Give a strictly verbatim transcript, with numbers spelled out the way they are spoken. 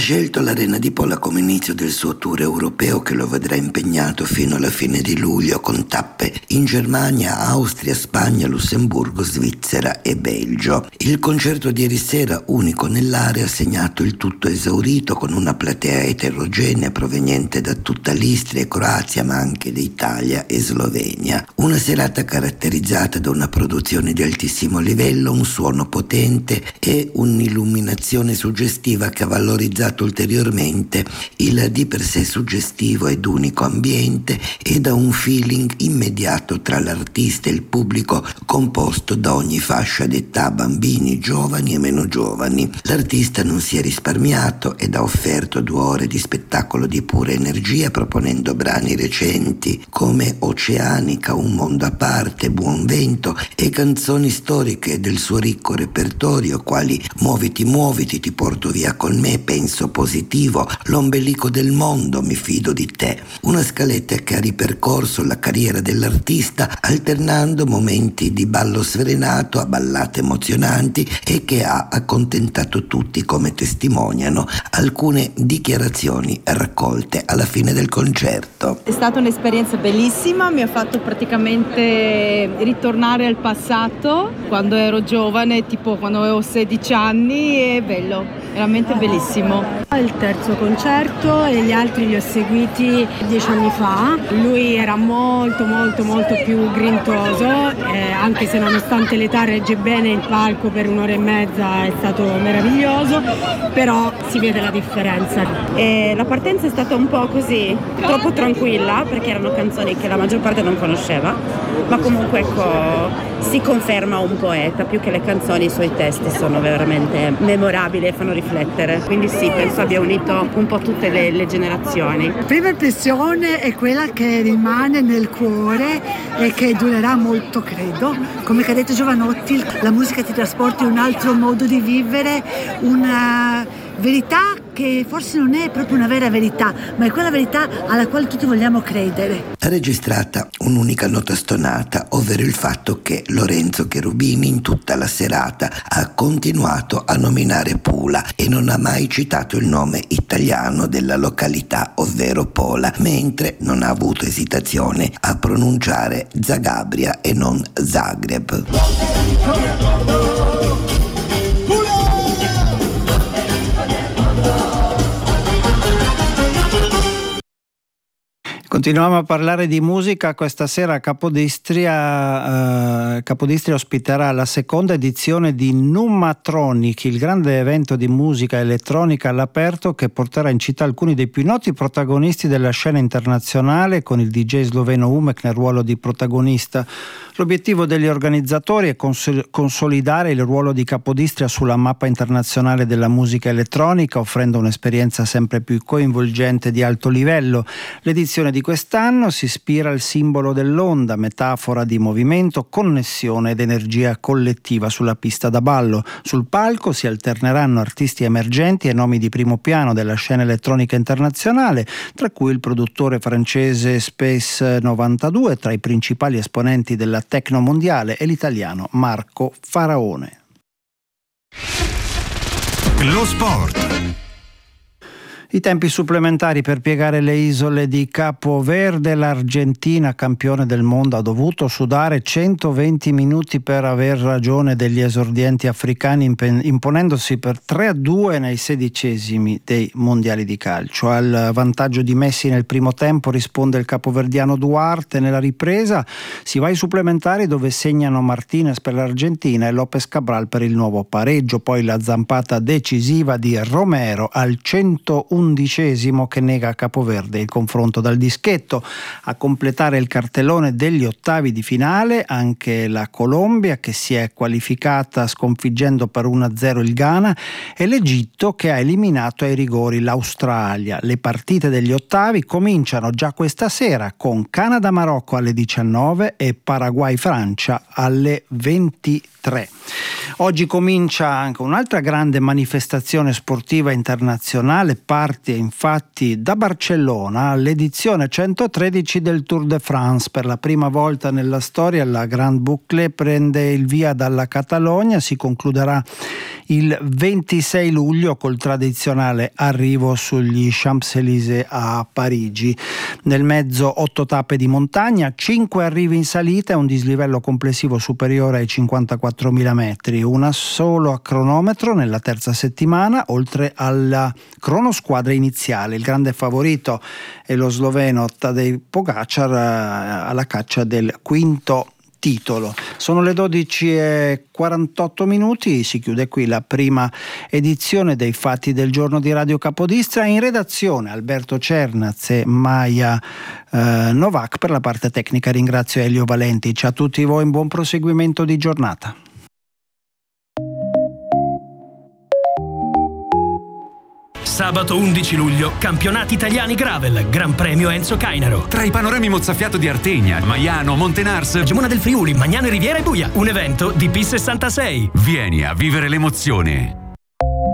scelto l'Arena di Pola come inizio del suo tour europeo, che lo vedrà impegnato fino alla fine di luglio con tappe in Germania, Austria, Spagna, Lussemburgo, Svizzera e Belgio. Il concerto di ieri sera, unico nell'area, ha segnato il tutto esaurito con una platea eterogenea proveniente da tutta l'Istria e Croazia, ma anche da Italia e Slovenia. Una serata caratterizzata da una produzione di altissimo livello, un suono potente e un'illuminazione suggestiva che ha valorizzato ulteriormente il di per sé suggestivo ed unico ambiente e da un feeling immediato tra l'artista e il pubblico, composto da ogni fascia d'età, bambini, giovani e meno giovani. L'artista non si è risparmiato ed ha offerto due ore di spettacolo di pura energia, proponendo brani recenti come Oceanica, Un mondo a parte, Buon vento e canzoni storiche del suo ricco repertorio, quali Muoviti muoviti, Ti porto via con me, Penso positivo, L'ombelico del mondo, Mi fido di te. Una scaletta che ha ripercorso la carriera dell'artista, alternando momenti di ballo sfrenato a ballate emozionanti, e che ha accontentato tutti, come testimoniano alcune dichiarazioni raccolte alla fine del concerto. È stata un'esperienza bellissima, mi ha fatto praticamente ritornare al passato, quando ero giovane, tipo quando avevo sedici anni. È bello, veramente bellissimo. Il terzo concerto e gli altri li ho seguiti dieci anni fa. Lui era molto molto molto più grintoso, eh, anche se nonostante l'età regge bene il palco per un'ora e mezza, è stato meraviglioso, però si vede la differenza. E la partenza è stata un po' così, troppo tranquilla, perché erano canzoni che la maggior parte non conosceva, ma comunque ecco, si conferma un poeta, più che le canzoni, i suoi testi sono veramente memorabili e fanno riflettere, quindi sì, penso abbia unito un po' tutte le, le generazioni. La prima impressione è quella che rimane nel cuore e che durerà molto, credo. Come ha detto Giovanotti, la musica ti trasporta in un altro modo di vivere, una verità che forse non è proprio una vera verità, ma è quella verità alla quale tutti vogliamo credere. Ha registrata un'unica nota stonata, ovvero il fatto che Lorenzo Cherubini in tutta la serata ha continuato a nominare Pula e non ha mai citato il nome italiano della località, ovvero Pola, mentre non ha avuto esitazione a pronunciare Zagabria e non Zagreb. Continuiamo a parlare di musica. Questa sera Capodistria, eh, Capodistria ospiterà la seconda edizione di Numatronic, il grande evento di musica elettronica all'aperto che porterà in città alcuni dei più noti protagonisti della scena internazionale, con il D J sloveno Umek nel ruolo di protagonista. L'obiettivo degli organizzatori è cons- consolidare il ruolo di Capodistria sulla mappa internazionale della musica elettronica, offrendo un'esperienza sempre più coinvolgente di alto livello. L'edizione di quest'anno si ispira al simbolo dell'onda, metafora di movimento, connessione ed energia collettiva sulla pista da ballo. Sul palco si alterneranno artisti emergenti e nomi di primo piano della scena elettronica internazionale, tra cui il produttore francese Space novantadue, tra i principali esponenti della techno mondiale, e l'italiano Marco Faraone. Lo sport. I tempi supplementari per piegare le isole di Capo Verde. L'Argentina, campione del mondo, ha dovuto sudare centoventi minuti per aver ragione degli esordienti africani, imponendosi per tre a due nei sedicesimi dei mondiali di calcio. Al vantaggio di Messi nel primo tempo risponde il capoverdiano Duarte. Nella ripresa si va ai supplementari, dove segnano Martinez per l'Argentina e Lopez Cabral per il nuovo pareggio. Poi la zampata decisiva di Romero al centoundicesimo che nega a Capoverde il confronto dal dischetto. A completare il cartellone degli ottavi di finale anche la Colombia, che si è qualificata sconfiggendo per uno a zero il Ghana, e l'Egitto, che ha eliminato ai rigori l'Australia. Le partite degli ottavi cominciano già questa sera con Canada-Marocco alle diciannove e Paraguay-Francia alle ventitré. Oggi comincia anche un'altra grande manifestazione sportiva internazionale. Parte infatti da Barcellona l'edizione centotredici del Tour de France. Per la prima volta nella storia la Grande Boucle prende il via dalla Catalogna, si concluderà il ventisei luglio col tradizionale arrivo sugli Champs-Élysées a Parigi. Nel mezzo otto tappe di montagna, cinque arrivi in salita e un dislivello complessivo superiore ai cinquantaquattromila metri, una solo a cronometro nella terza settimana, oltre alla cronosquadra iniziale. Il grande favorito è lo sloveno Tadej Pogačar alla caccia del quinto titolo. Sono le dodici e quarantotto minuti, si chiude qui la prima edizione dei Fatti del Giorno di Radio Capodistria. In redazione Alberto Cernaz e Maya eh, Novak, per la parte tecnica ringrazio Elio Valenti. Ciao a tutti voi, un buon proseguimento di giornata. Sabato undici luglio, campionati italiani Gravel, Gran Premio Enzo Cainaro. Tra i panorami mozzafiato di Artegna, Maiano, Montenars, Gemona del Friuli, Magnano e Riviera e Buia. Un evento di P sessantasei. Vieni a vivere l'emozione.